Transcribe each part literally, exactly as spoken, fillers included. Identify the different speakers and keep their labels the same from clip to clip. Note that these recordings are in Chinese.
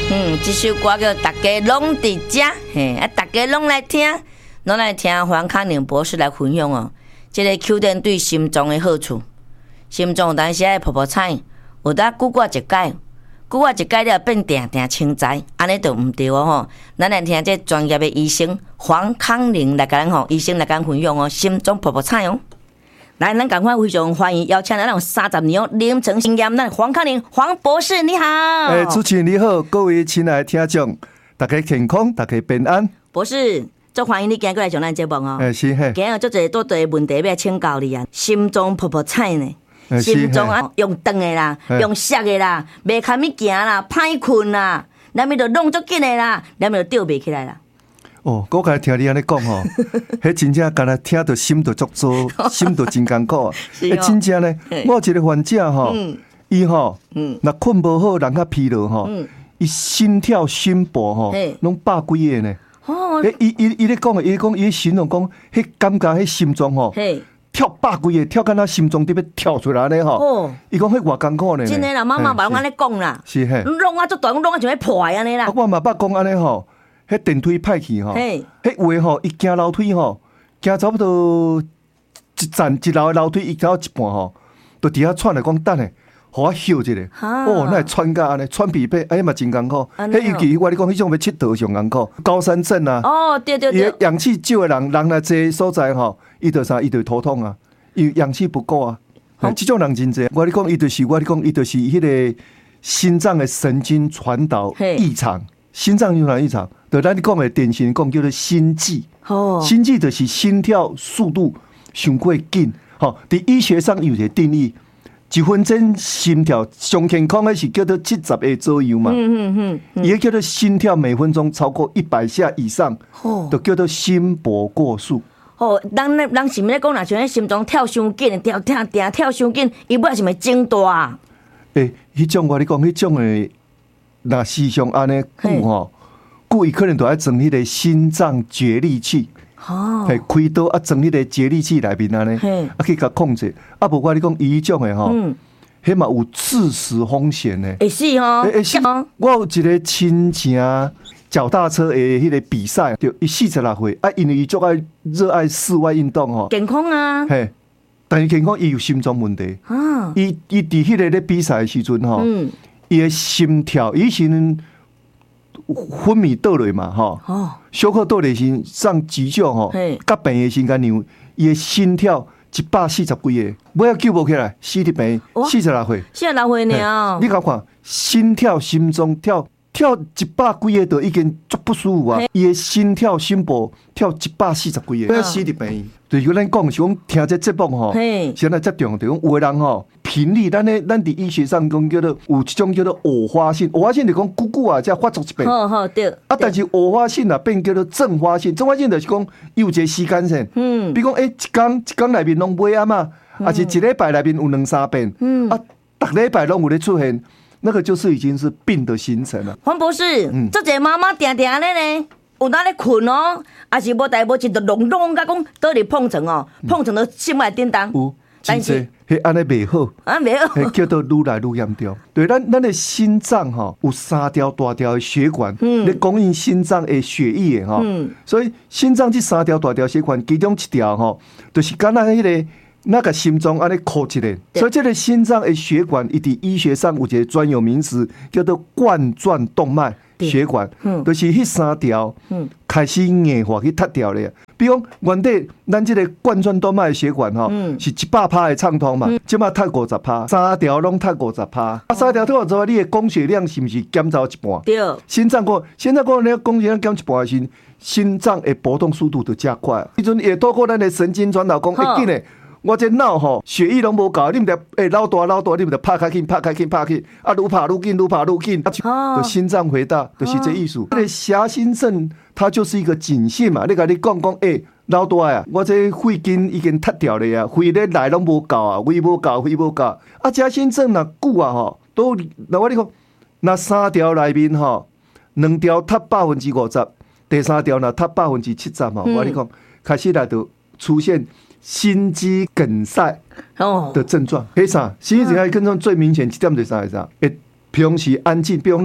Speaker 1: 嗯，这首歌叫大家拢伫遮，嘿，啊，大家拢来听，拢来听黄康宁博士来分享哦。这个秋天对心脏的好处，心脏有当时爱泡泡菜，有当久过一解，久过一解了变定定清财，安尼就毋对哦吼。咱来听这专业的医生黄康宁来甲咱吼，医生来甲咱分享哦，心脏泡泡菜哦。来，咱赶快非常欢迎邀请咱有三十年哦临床经验，咱黄康宁黄博士你好。
Speaker 2: 哎、欸，主持人你好，各位亲爱的听众，大家健康，大家平安。
Speaker 1: 博士，足欢迎你今日来上咱节目哦。
Speaker 2: 哎、欸，是嘿。
Speaker 1: 今日足侪多对问题要请教你啊，心脏泡泡菜呢？欸、心脏啊，用长的啦，用缩的啦，袂堪咪行啦，歹困啦，难免就弄足紧的啦，难免就吊袂起来啦。
Speaker 2: 哦，我刚才听你安尼讲吼，迄真正干那听到心都足糟，心都真艰苦啊！诶，真正呢，我有一个患者吼，伊吼，若困无好，人较疲劳吼，伊心跳、心搏吼，拢百几个呢。哦，诶，伊伊伊咧讲诶，伊讲伊形容讲，迄感觉迄心脏吼，跳百几个，跳敢若心脏伫要跳出来安尼吼。伊讲迄偌艰苦呢。
Speaker 1: 真诶啦，妈妈把拢安尼讲啦。
Speaker 2: 是嘿。
Speaker 1: 弄啊足大，弄啊像要破安尼啦。
Speaker 2: 我嘛捌讲安尼吼。迄电梯歹去吼，迄话吼，伊行楼梯吼，行差不多一站一楼的楼梯，伊走一半吼，就伫遐喘来讲等下，互我休一下。哦，那会喘甲安尼，喘疲惫，哎嘛真艰苦。迄尤其我你讲，迄种要佚佗上艰苦，高山症啊。哦，对对对。伊氧气少的人，人来济所在吼，伊就啥，伊就头痛啊，伊氧气不够啊。即种人真济，我你讲，伊就是我你讲，伊就是迄个心脏的神经传导异常。心脏有哪异常？就咱讲的典型讲叫做心悸。哦，心悸就是心跳速度上过紧。吼，伫医学上有一个定义，一分钟心跳上健康的是叫做七十个左右嘛。嗯嗯嗯。也叫做心跳每分钟超过一百下以上，哦，就叫做心搏过速。
Speaker 1: 哦，咱咱咱是毋是讲，若像心脏跳伤紧，跳跳跳跳伤紧，伊尾是咪增大？
Speaker 2: 诶，迄种我你讲，迄种的。那时常安尼久吼，久伊可能都爱装迄个心脏绝力器，哦，系开刀啊，装迄个绝力器内面安尼，啊去甲控制。啊，无我你讲伊种的吼，迄嘛有致死风险呢。
Speaker 1: 会是吼，
Speaker 2: 会是。我有一个亲戚脚踏车的迄个比赛，就伊四十六岁，啊，因为伊足爱热爱室外运动吼，
Speaker 1: 健康啊，
Speaker 2: 嘿，但是健康伊有心脏问题，啊，伊伊伫迄个咧比赛的时阵吼。嗯，伊的心跳，以前昏迷倒落嘛，吼，哦，小可倒落时上急救吼，甲病的时间样，伊的心跳一百四十几个，尾仔救无起来，死伫病，四十六岁，
Speaker 1: 四十六岁呢，
Speaker 2: 你甲看，心跳、心脏跳跳一百几个，就已经足不舒服啊！伊的心跳、心搏跳一百四十几个，尾仔死伫病。就是咱讲是讲听这节目吼，现在最重要就讲有的人吼。频率，咱咧，咱伫医学上讲叫做有一种叫做偶发性，偶发性就讲久久啊，才发作一遍。好好对。啊，但是偶发性啊变叫做阵发性，阵发性就是讲有一个时间性。嗯。比如讲，诶、欸，一天一天内面拢买啊嘛，还是一礼拜内面有两三遍。嗯。啊，逐礼拜拢有咧出现，那个就是已经是病的形成了。
Speaker 1: 黄博士，嗯，这个妈妈定定咧呢，有哪咧困哦，还是无代无志就弄弄甲讲倒伫碰床哦，碰床到心外叮当。
Speaker 2: 有。但是，迄安尼袂好，
Speaker 1: 啊袂好，
Speaker 2: 迄叫做愈来愈严重。对，咱咱的心脏吼有三条大条的血管，嗯，咧供应心脏的血液的吼，嗯，所以心脏这三条大条血管，其中一条吼，就是敢若迄个那个心脏安尼箍一个，所以这个心脏的血管，伊伫医学上有一个专有名词，叫做冠状动脉血管，嗯，就是迄三条，嗯，开始硬化去脱掉咧。比如讲，原底咱这个冠状动脉血管吼，嗯、是一百趴的畅通嘛，即马脱五十趴，三条拢脱五十趴，啊，三条脱五十趴，你的供血量是不是减走一半？对。心脏过，现在过你供血量减一半的时，心脏的搏动速度就加快。迄阵也透过咱的神经传导讲，会紧的。我这脑吼血液拢无够，你毋得诶老大老大，你毋得拍开紧拍开紧拍紧，啊愈拍愈紧愈拍愈紧，啊就心脏回大，就是这意思。这个狭心症它就是一个警讯嘛，你甲你讲讲诶老大啊，我这肺筋已经脱掉了呀，肺咧内拢无够啊，胃无够，肺无够。啊狭心症若久啊吼，都那我你讲，那三条内面吼，两条脱百分之五十，第三条若脱百分之七十嘛，我你讲开始来就出现。心肌梗塞的症状，迄啥？心肌梗塞症状最明显一点就是啥？会平时安静，比如咱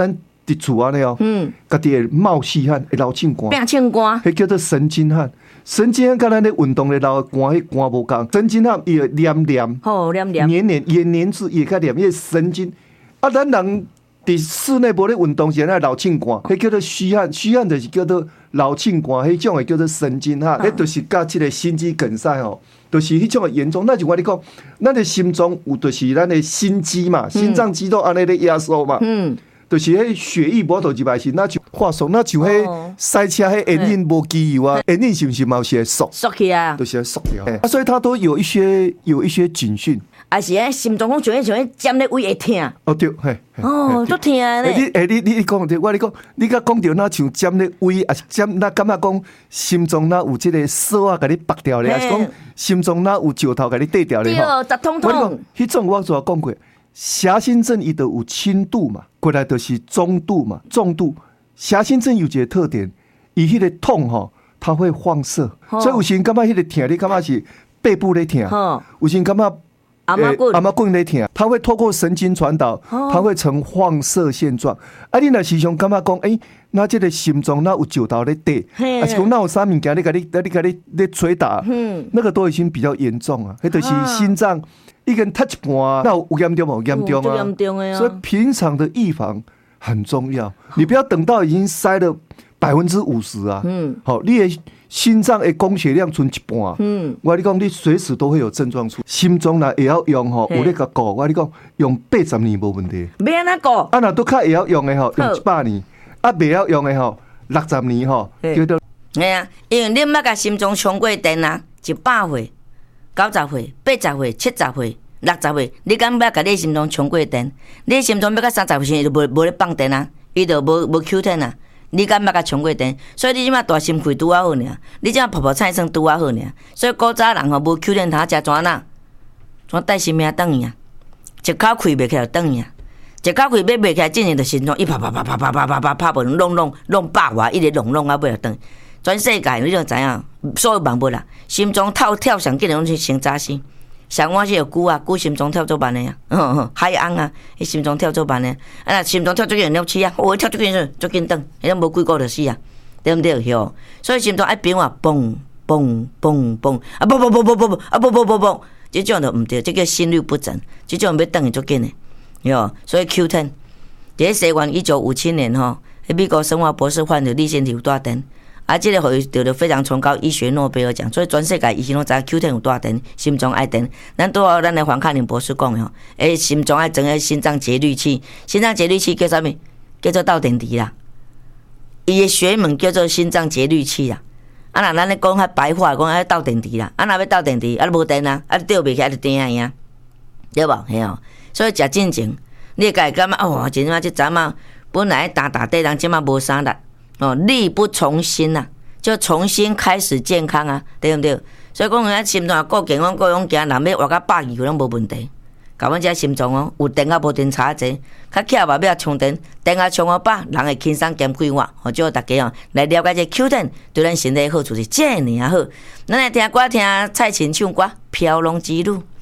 Speaker 2: 伫厝安尼哦，嗯，家己会冒细汗，会流凊汗，
Speaker 1: 变凊汗，
Speaker 2: 迄叫做神经汗。神经汗甲咱咧运动咧流汗，迄汗无共。神经汗伊会黏黏，
Speaker 1: 好黏黏，
Speaker 2: 黏黏也黏住，也较黏，因为神经啊，咱人伫室内无咧运动时，那流凊汗，迄叫做虚汗，虚汗就是叫做流凊汗，迄种会叫做神经汗，迄就是甲即个心肌梗塞吼。就是迄种的严重，那就我你讲，咱的心脏有就是咱的心肌嘛，心脏肌肉安尼咧压缩嘛，嗯，就是迄血液无到入来时，那就化松，那像迄赛车迄引擎无机油啊，引擎是不是嘛是会缩？
Speaker 1: 缩起啊，
Speaker 2: 就是会缩掉。啊，所以它都有一些有一些警讯。
Speaker 1: 啊是诶，心脏讲像迄像迄尖咧位会痛。
Speaker 2: 哦对，嘿。
Speaker 1: 哦，足痛咧。
Speaker 2: 你诶你你讲对，我你讲，你甲讲着那像尖咧位，啊是尖那感觉讲心脏那有即个锁啊，甲你拔掉咧，还是讲心脏那有石头甲你缀掉咧？
Speaker 1: 对，十通通。
Speaker 2: 我讲，迄种我早讲过，狭心症伊就有轻度嘛，过来就是中度嘛，重度。狭心症有一个特点，伊迄个痛吼，它会放射，所以有时感觉迄个痛，你感觉是背部咧痛，有时感觉。
Speaker 1: 阿妈棍，
Speaker 2: 阿妈棍在疼，它会透过神经传导，它会呈放射线状。啊，你若时常感觉讲，诶、欸，那这个心脏那有石头咧底，还是讲那有啥物件你甲你、你甲你咧捶打，嗯，那个都已经比较严重啊。迄就是心脏一根touch一半，那有严重无？严重啊，
Speaker 1: 严重的啊。
Speaker 2: 所以平常的预防很重要，你不要等到已经塞了百分之五十啊。嗯，好，你的心脏的供血量剩一半，嗯，我跟你讲，你随时都会有症状出。心脏若会晓用吼，有咧个顾，我跟你讲，用八十年无问题。
Speaker 1: 要安怎顾？
Speaker 2: 啊，若拄较会晓用的吼，用一百年；啊，袂晓用的吼，六十年吼，叫做。
Speaker 1: 哎啊，因为你毋捌甲心脏充过电啊，一百岁、九十岁、八十岁、七十岁、六十岁，你敢捌甲你心脏充过电？你心脏要到三十岁，伊就无无咧放电啊，伊就无无 Q ten 啊。你敢捌甲充过电？所以你即马大心肺拄啊好尔，你即马泡泡菜酸拄啊好尔。所以古早人吼无 Q ten 通食怎呐？怎带性命等伊啊？一口气袂起来等伊啊！一口气要袂起来，真正就心脏一拍拍拍拍拍拍拍拍拍无弄弄弄百外，一直弄弄啊尾等。全世界你就知影，所有万物啦，心脏跳跳上紧拢是先早死。像我这个牛啊，牛心脏跳做慢的呀，嗯哼，海翁啊，伊心脏跳做慢的，啊那心脏跳最紧了起啊，我跳最紧最紧等，伊拢无几个就死啊，对不对？吼，所以心脏爱变啊，嘣嘣嘣嘣，啊嘣嘣嘣嘣嘣，啊嘣嘣嘣嘣，这种就唔对，这叫心律不整，这种要等伊最紧的，哟，所以 Q 十，伫西元一九五七年吼，美国生化博士患者立腺体有大灯。啊，这个互伊得了非常崇高医学诺贝尔奖，所以全世界医生拢知 Q 十有大灯，心脏爱灯。咱拄好咱的黄克宁博士讲的吼，诶，心脏爱整个心脏节律器，心脏节律器叫啥物？叫做斗电池啦。伊的学名叫做心脏节律器啦。啊，若咱咧讲较白话，讲爱斗电池啦。啊，若要斗电池，啊无电啊，啊吊袂起来就电啊呀，对无？嘿哦，所以食进前，你会感觉哦，真正即阵啊，本来打打底人，即马无啥力。哦，力不从心呐、啊，就重新开始健康啊，对不对？所以讲，人家心脏够健康、够勇健，人要活到百二岁拢无问题。甲阮遮心脏哦，有电啊无电差济，较巧嘛要充电，电啊充好饱，人会轻松减快活。哦，叫大家哦来了解这 Q 十对咱身体好处是这尔好。咱来听歌，听蔡琴唱歌《飘浪之路》。